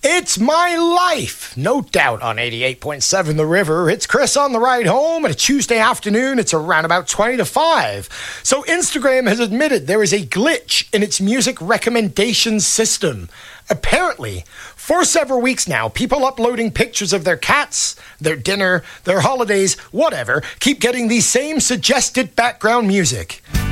It's my life, no doubt, on 88.7 The River. It's Chris on the ride home, and a Tuesday afternoon, it's around about 20 to 5. So Instagram has admitted there is a glitch in its music recommendation system. Apparently, for several weeks now, people uploading pictures of their cats, their dinner, their holidays, whatever, keep getting the same suggested background music.